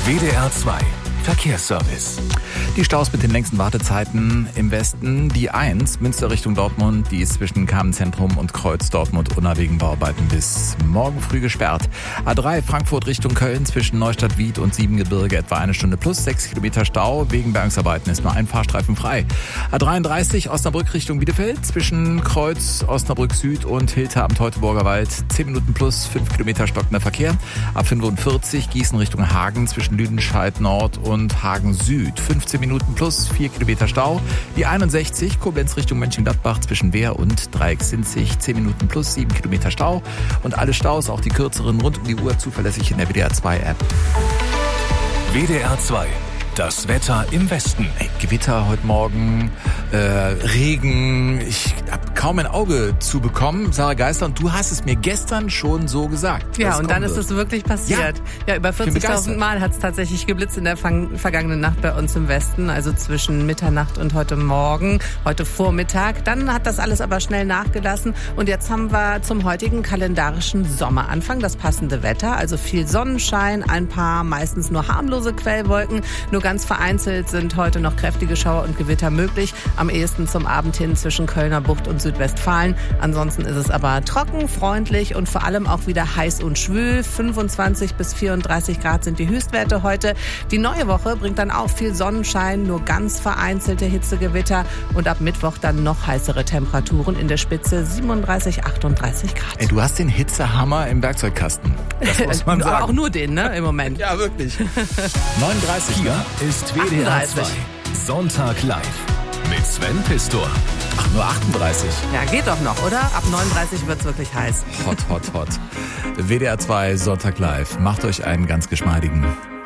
WDR 2 Verkehrsservice. Die Staus mit den längsten Wartezeiten im Westen. Die 1 Münster Richtung Dortmund, die ist zwischen Kamenszentrum und Kreuz Dortmund wegen Bauarbeiten bis morgen früh gesperrt. A3 Frankfurt Richtung Köln zwischen Neustadt-Wied und Siebengebirge etwa 1 Stunde plus 6 Kilometer Stau. Wegen Bergungsarbeiten ist nur ein Fahrstreifen frei. A33 Osnabrück Richtung Bielefeld zwischen Kreuz Osnabrück Süd und Hilter am Teutoburger Wald 10 Minuten plus 5 Kilometer stockender Verkehr. A45 Gießen Richtung Hagen zwischen Lüdenscheid Nord und Hagen Süd 15 Minuten plus 4 Kilometer Stau. Die 61 Koblenz Richtung Mönchengladbach zwischen Wehr und Dreiecksinzig 10 Minuten plus 7 Kilometer Stau. Und alle Staus, auch die kürzeren, rund um die Uhr zuverlässig in der WDR 2 App. WDR 2. Das Wetter im Westen. Gewitter heute Morgen, Regen. Ich habe kaum ein Auge zu bekommen, Sarah Geister. Und du hast es mir gestern schon so gesagt. Ja, und dann ist es wirklich passiert. Ja, über 40.000 Mal hat es tatsächlich geblitzt in der vergangenen Nacht bei uns im Westen. Also zwischen Mitternacht und heute Morgen, heute Vormittag. Dann hat das alles aber schnell nachgelassen. Und jetzt haben wir zum heutigen kalendarischen Sommeranfang das passende Wetter. Also viel Sonnenschein, ein paar meistens nur harmlose Quellwolken. Nur ganz vereinzelt sind heute noch kräftige Schauer und Gewitter möglich. Am ehesten zum Abend hin zwischen Kölner Bucht und Südwestfalen. Ansonsten ist es aber trocken, freundlich und vor allem auch wieder heiß und schwül. 25 bis 34 Grad sind die Höchstwerte heute. Die neue Woche bringt dann auch viel Sonnenschein, nur ganz vereinzelte Hitzegewitter und ab Mittwoch dann noch heißere Temperaturen in der Spitze 37, 38 Grad. Ey, du hast den Hitzehammer im Werkzeugkasten. Das muss man sagen. Auch nur den, ne, im Moment. Ja, wirklich. 39, Hier ist WDR 2 Sonntag live mit Sven Pistor. Ach, nur 38. Ja, geht doch noch, oder? Ab 39 wird's wirklich heiß. Hot, hot, hot. WDR 2 Sonntag live. Macht euch einen ganz geschmeidigen